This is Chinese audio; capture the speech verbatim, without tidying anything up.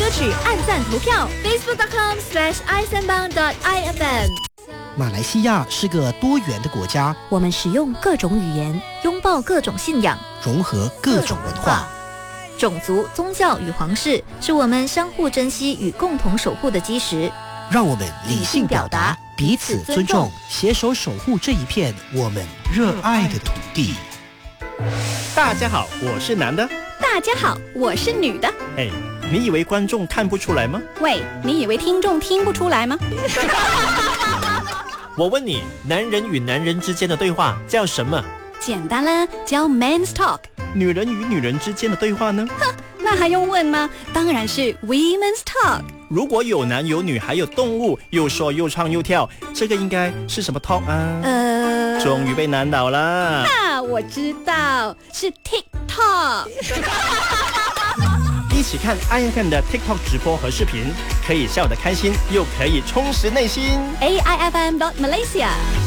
歌曲按赞投票 ，facebook dot com slash i sembang dot i f m。 马来西亚是个多元的国家， 我们使用各种语言，拥抱各种信仰， 融合各种文化。 种族、宗教与皇室是我们相互珍惜与共同守护的基石。 让我们理性表达，彼此尊重，携手守护这一片我们热爱的土地。 大家好，我是男的。 大家好，我是女的。 哎，你以为观众看不出来吗？ 喂，你以为听众听不出来吗？ 我问你，男人与男人之间的对话叫什么？ 简单啦，叫 Men's Talk。 女人与女人之间的对话呢？ 哼，那还用问吗？当然是 Women's Talk。 如果有男有女还有动物，又说又唱又跳，这个应该是什么 talk 啊？ 呃， 终于被难倒了。 啊，我知道，是 TikTok。 一起看 I F M 的 TikTok 直播和视频，可以笑得开心，又可以充实内心。 A I F M dot Malaysia。